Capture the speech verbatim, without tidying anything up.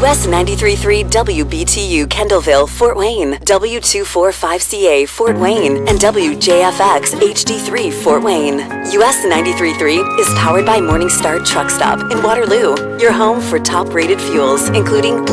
U S ninety-three point three W B T U Kendallville, Fort Wayne, W two forty-five C A Fort Wayne, and W J F X H D three Fort Wayne. U S ninety-three point three is powered by Morningstar Truck Stop in Waterloo, your home for top-rated fuels, including